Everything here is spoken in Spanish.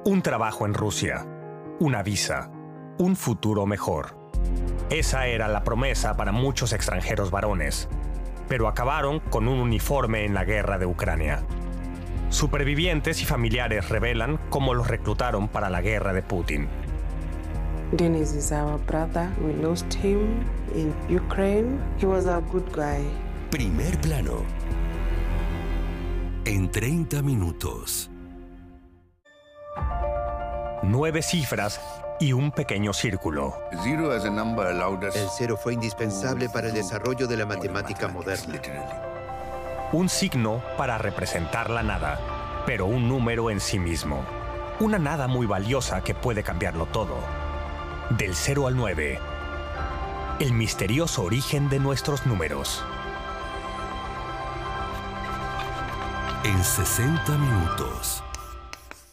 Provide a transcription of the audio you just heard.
Un trabajo en Rusia, una visa, un futuro mejor. Esa era la promesa para muchos extranjeros varones, pero acabaron con un uniforme en la guerra de Ucrania. Supervivientes y familiares revelan cómo los reclutaron para la guerra de Putin. Denis is our brother. We lost him in Ukraine. He was a good guy. Primer plano. En 30 minutos. 9 cifras y un pequeño círculo. El cero fue indispensable para el desarrollo de la matemática moderna. Un signo para representar la nada, pero un número en sí mismo. Una nada muy valiosa que puede cambiarlo todo. Del 0 al 9. El misterioso origen de nuestros números. En 60 minutos.